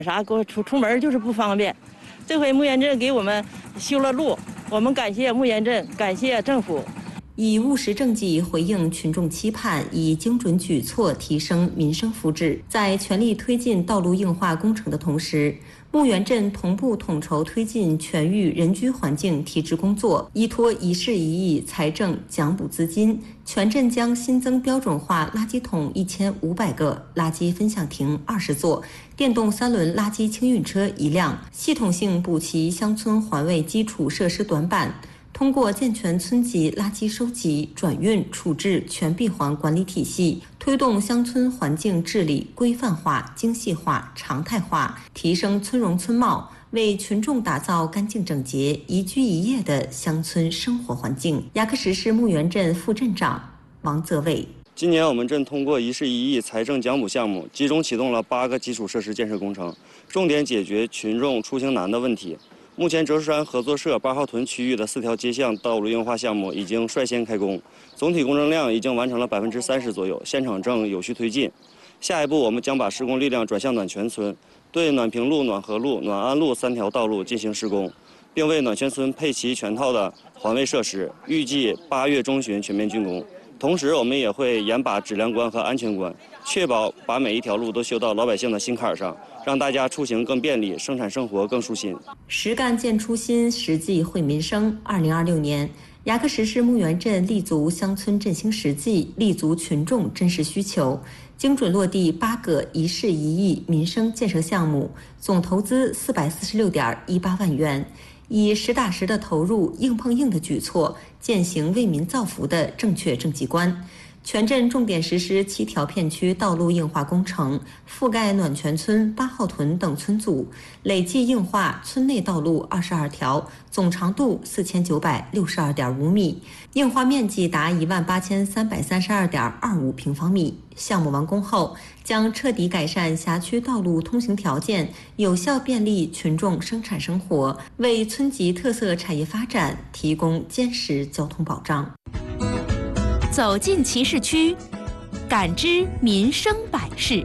啥给我出门就是不方便。这回木源镇给我们修了路，我们感谢木源镇，感谢政府。 以务实政绩回应群众期盼，以精准举措提升民生福祉。在全力推进道路硬化工程的同时，木源镇同步统筹推进全域人居环境提质工作，依托1市1亿财政奖补资金，全镇将新增标准化垃圾桶1500个、垃圾分享亭20座、电动3轮垃圾清运车1辆，系统性补齐乡村环卫基础设施短板。通过健全村级垃圾收集、转运、处置全闭环管理体系，推动乡村环境治理规范化、精细化、常态化，提升村容村貌，为群众打造干净整洁、宜居宜业的乡村生活环境。牙克石市木源镇副镇长王泽伟： 今年我们镇通过1市1亿财政奖补项目，集中启动了8个基础设施建设工程，重点解决群众出行难的问题。目前折树山合作社8号屯区域的4条街巷道路硬化项目已经率先开工，总体工程量已经完成了30%左右，现场正有序推进。下一步，我们将把施工力量转向暖泉村，对暖平路、暖和路、暖安路3条道路进行施工，并为暖泉村配齐全套的环卫设施，预计8月中旬全面竣工。同时，我们也会严把质量关和安全关，确保把每一条路都修到老百姓的心坎上，让大家出行更便利，生产生活更舒心。 实干见初心，实际惠民生。2026年，牙克石市木源镇立足乡村振兴实际，立足群众真实需求，精准落地8个1市1亿民生建设项目，总投资446.18万元。以实打实的投入、硬碰硬的举措，践行为民造福的正确政绩观。全镇重点实施7条片区道路硬化工程，覆盖暖泉村、8号屯等村组，累计硬化村内道路22条，总长度4962.5米，硬化面积达18332.25平方米。项目完工后，将彻底改善辖区道路通行条件，有效便利群众生产生活，为村级特色产业发展提供坚实交通保障。 走进其市区，感知民生百事。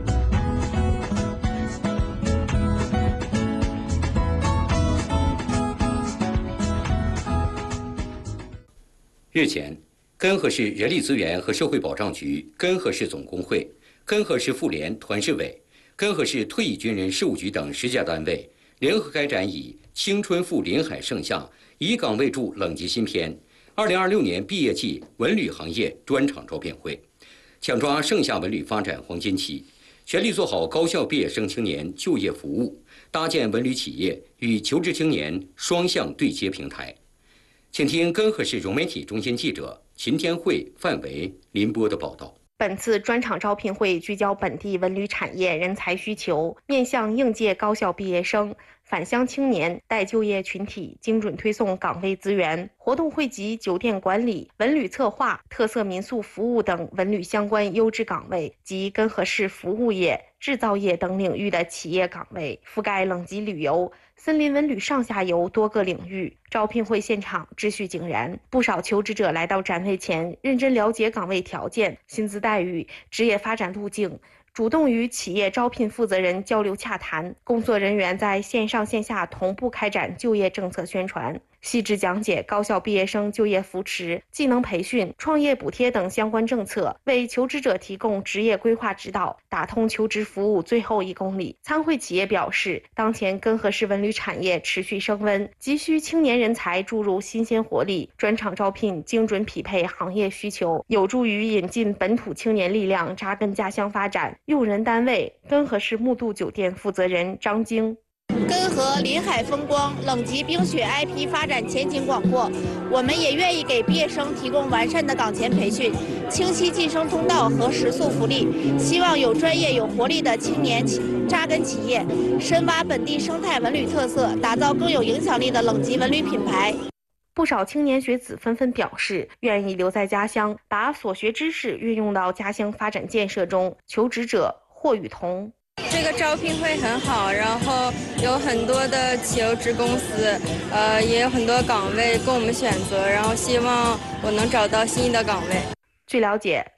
日前，根河市人力资源和社会保障局、根河市总工会、根河市妇联团市委、根河市退役军人事务局等10家单位联合开展以“青春赴临海盛夏，以岗位助冷极新篇”2026年毕业季文旅行业专场招聘会，抢抓盛夏文旅发展黄金期，全力做好高校毕业生青年就业服务，搭建文旅企业与求职青年双向对接平台。请听根河市融媒体中心记者秦天慧、范维、林波的报道。 本次专场招聘会聚焦本地文旅产业人才需求，面向应届高校毕业生、返乡青年、待就业群体，精准推送岗位资源。活动汇集酒店管理、文旅策划、特色民宿服务等文旅相关优质岗位及根河市服务业、制造业等领域的企业岗位，覆盖冷极旅游、森林文旅上下游多个领域。招聘会现场秩序井然，不少求职者来到展位前，认真了解岗位条件、薪资待遇、职业发展路径，主动与企业招聘负责人交流洽谈。工作人员在线上线下同步开展就业政策宣传，细致讲解高校毕业生就业扶持、技能培训、创业补贴等相关政策，为求职者提供职业规划指导，打通求职服务最后1公里。参会企业表示，当前根河市文旅产业持续升温，急需青年人才注入新鲜活力，专场招聘精准匹配行业需求，有助于引进本土青年力量扎根家乡发展。用人单位根河市木渡酒店负责人张晶： 根河临海风光、冷极冰雪 IP 发展前景广阔，我们也愿意给毕业生提供完善的岗前培训、清晰晋升通道和食宿福利，希望有专业有活力的青年扎根企业，深挖本地生态文旅特色，打造更有影响力的冷极文旅品牌。 不少青年学子纷纷表示愿意留在家乡，把所学知识运用到家乡发展建设中。求职者霍雨桐： 这个招聘会很好，然后有很多的求职公司，也有很多岗位供我们选择，然后希望我能找到心仪的岗位。 据了解，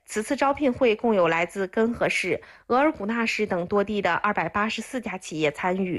此次招聘会共有来自根河市、额尔古纳市等多地的284家企业参与。